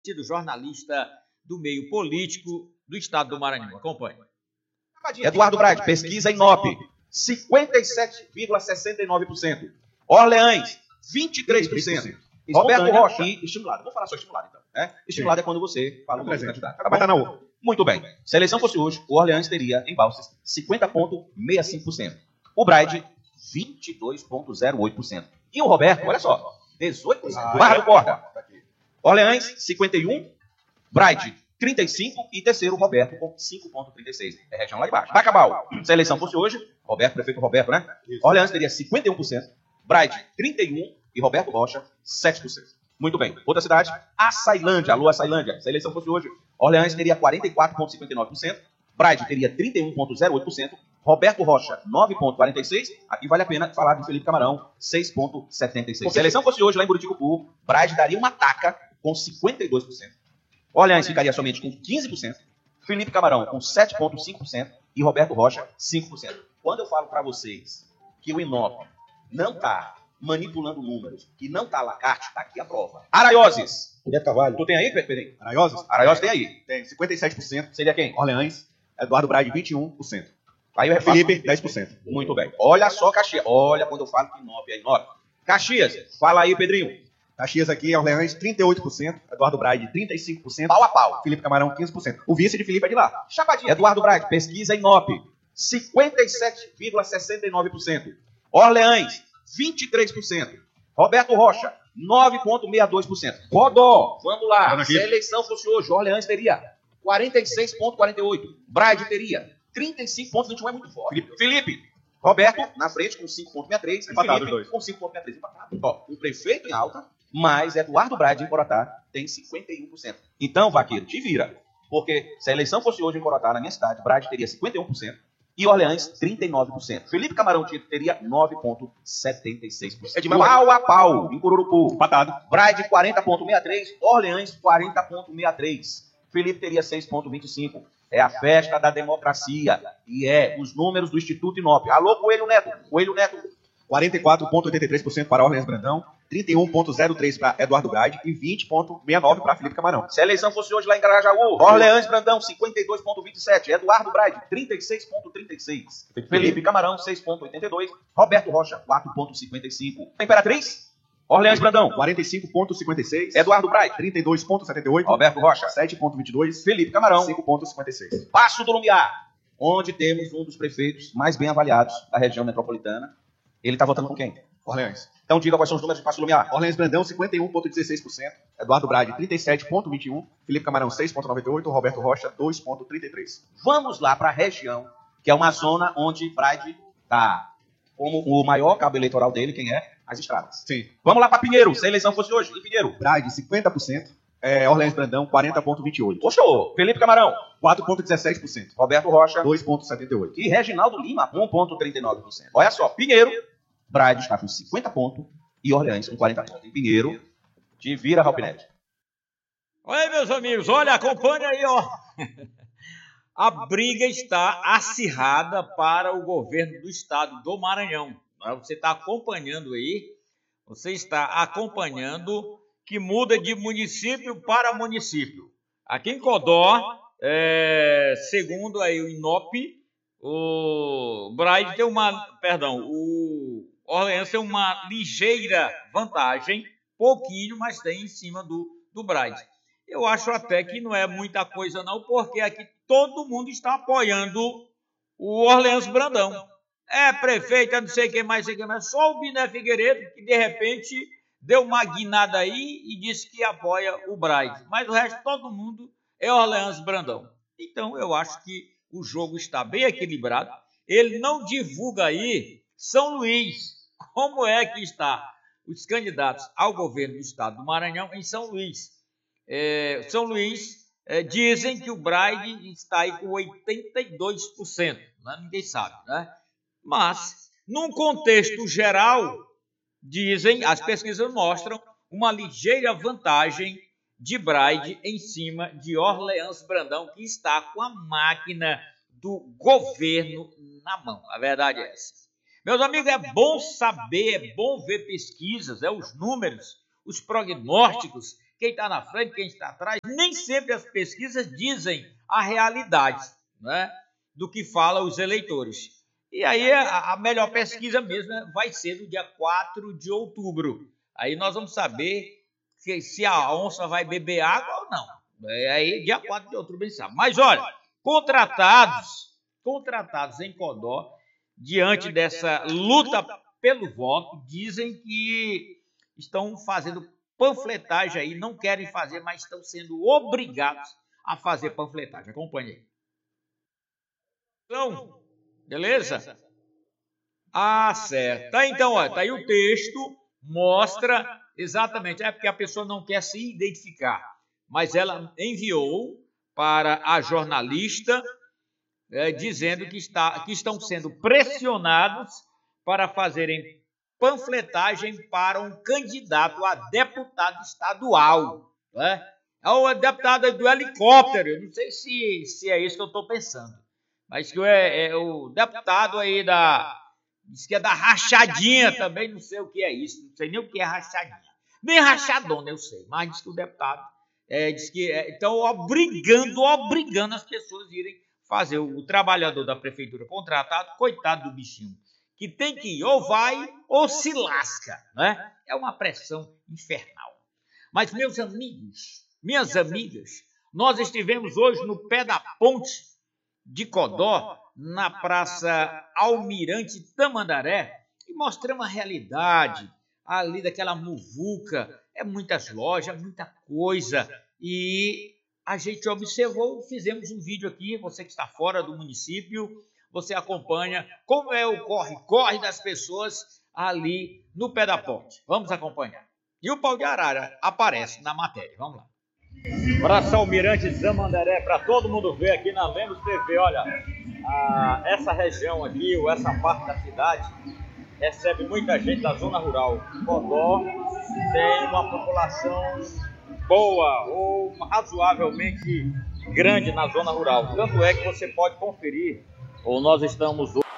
do jornalista do meio político do estado do Maranhão. Acompanhe. Eduardo Braide, pesquisa Inop, 57,69%. Orleans, 23%. Roberto Rocha, e estimulado. Vou falar só estimulado, então. Estimulado é quando você fala o nome do candidato. Tá bom? Muito bem. Se a eleição fosse hoje, o Orleans teria, em Balsas, 50,65%. O Braide, 22,08%. E o Roberto, olha só, 18%. Barra do Corda. Orleans, 51%. Braide, 35%. E terceiro, Roberto, com 5,36%. É região lá de baixo. Bacabal. Se a eleição fosse hoje, Roberto, prefeito Roberto, né? Orleans teria 51%. Braide, 31%. E Roberto Rocha, 7%. Muito bem. Outra cidade, Açailândia. Alô, Açailândia. Se a eleição fosse hoje, Orleans teria 44,59%. Braide teria 31,08%. Roberto Rocha, 9,46%. Aqui vale a pena falar de Felipe Camarão, 6,76%. Se a eleição fosse hoje lá em Buriticupu, Braide daria uma taca com 52%. Orleans ficaria somente com 15%. Felipe Camarão com 7,5%. E Roberto Rocha, 5%. Quando eu falo para vocês que o Inop não está manipulando números, que não está lacarte, está aqui a prova. Araioses. Roberto Carvalho. Tu tem aí, Pedrinho? Araioses? Araioses tem aí. Tem 57%. Seria quem? Orleans. Eduardo Braide, 21%. Aí o Felipe, 10%. Muito bem. Olha só Caxias. Olha quando eu falo que Inop é Inop. Caxias. Fala aí, Pedrinho. Caxias aqui, Orleans, 38%. Eduardo Braide, 35%. Pau a pau. Felipe Camarão, 15%. O vice de Felipe é de lá. Chapadinha. Eduardo Braide, pesquisa Inop. 57,69%. Orleans, 23%. Roberto Rocha, 9,62%. Rodó, vamos lá. Se a eleição fosse hoje, Orleans teria 46,48%. Braide teria 35,21%, é muito forte. Felipe, Roberto na frente com 5,63%. Empatado os Felipe dois. com 5,63%. Empatado. Ó, o prefeito em alta, mas Eduardo Braide em Corotá tem 51%. Então, Vaqueiro, te vira. Porque se a eleição fosse hoje em Corotá, na minha cidade, Braide teria 51%. E Orleans, 39%. Felipe Camarão teria 9,76%. É de pau a pau, em Cururupu. Empatado. Braide, 40,63%. Orleans, 40,63%. Felipe teria 6,25%. É a festa da democracia. E os números do Instituto Inop. Alô, Coelho Neto. Coelho Neto. 44,83% para Orleans Brandão, 31,03% para Eduardo Braide e 20,69% para Felipe Camarão. Se a eleição fosse hoje lá em Grajaú, Orleans Brandão, 52,27%. Eduardo Braide, 36,36%. Felipe Camarão, 6,82%. Roberto Rocha, 4,55%. Imperatriz, Orleans Brandão, 45,56%. Eduardo Braide, 32,78%. Roberto Rocha, 7,22%. Felipe Camarão, 5,56%. Passo do Lumiar, onde temos um dos prefeitos mais bem avaliados da região metropolitana. Ele está votando com quem? Orleans. Então diga quais são os números de Passo do Lumiar. Orleans Brandão, 51,16%. Eduardo Braide, 37,21%. Felipe Camarão, 6,98%. Roberto Rocha, 2,33%. Vamos lá para a região, que é uma zona onde Braide está como o maior cabo eleitoral dele, quem é? As estradas. Sim. Vamos lá para Pinheiro, se a eleição fosse hoje, em Pinheiro. Braide, 50%. Orleans Brandão, 40,28%. Oxô, Felipe Camarão, 4,17%. Roberto Rocha 2,78%. e Reginaldo Lima, 1,39%. Olha só, Pinheiro, Braide está com 50 pontos e Orleans com 40 pontos. Em Pinheiro, te vira, Ralpinete. Olha aí, meus amigos, olha, acompanha aí, ó. A briga está acirrada para o governo do estado do Maranhão. Você está acompanhando aí, você está acompanhando que muda de município para município. Aqui em Codó, segundo aí o Inop, o Braide tem o Orleans tem uma ligeira vantagem, pouquinho, mas tem em cima do Braide. Eu acho até que não é muita coisa não, porque aqui todo mundo está apoiando o Orleans Brandão. Prefeito, não sei quem mais, só o Biné Figueiredo, que de repente deu uma guinada aí e disse que apoia o Braide. Mas o resto, todo mundo é Orleans Brandão. Então, eu acho que o jogo está bem equilibrado. Ele não divulga aí São Luís. Como é que está os candidatos ao governo do estado do Maranhão em São Luís? São Luís dizem que o Braide está aí com 82%. Né? Ninguém sabe, né? Mas, num contexto geral, dizem, as pesquisas mostram uma ligeira vantagem de Braide em cima de Orleans Brandão, que está com a máquina do governo na mão. A verdade é essa. Meus amigos, é bom saber, é bom ver pesquisas, os números, os prognósticos quem está na frente, quem está atrás. Nem sempre as pesquisas dizem a realidade, né, do que falam os eleitores. E aí a melhor pesquisa mesmo vai ser no dia 4 de outubro. Aí nós vamos saber se a onça vai beber água ou não. Aí dia 4 de outubro a gente sabe. Mas olha, contratados em Codó, diante dessa luta pelo voto, dizem que estão fazendo panfletagem aí, não querem fazer, mas estão sendo obrigados a fazer panfletagem. Acompanhe aí. Então, beleza? Ah, certo. Tá, então, olha, tá aí o texto, mostra exatamente, porque a pessoa não quer se identificar, mas ela enviou para a jornalista dizendo que estão sendo pressionados para fazerem panfletagem para um candidato a deputado estadual, né? É o deputado do helicóptero, eu não sei se é isso que eu estou pensando, mas que é o deputado aí diz que é da rachadinha também, não sei o que é isso, não sei nem o que é rachadinha, nem rachadona eu sei, mas diz que o deputado diz que estão obrigando as pessoas a irem fazer o trabalhador da prefeitura contratado, coitado do bichinho, que tem que ir, ou vai ou se lasca, né? É uma pressão infernal. Mas, meus amigos, minhas amigas, nós estivemos hoje no pé da ponte de Codó, na Praça Almirante Tamandaré, e mostramos a realidade ali daquela muvuca, muitas lojas, muita coisa, e a gente observou, fizemos um vídeo aqui, você que está fora do município, você acompanha como é o corre-corre das pessoas ali no pé da ponte. Vamos acompanhar. E o pau de arara aparece na matéria. Vamos lá. Praça Almirante Tamandaré, para todo mundo ver aqui na Lemos TV. Olha, essa região aqui, ou essa parte da cidade, recebe muita gente da zona rural. Codó tem uma população boa ou razoavelmente grande na zona rural. Tanto é que você pode conferir, ou nós estamos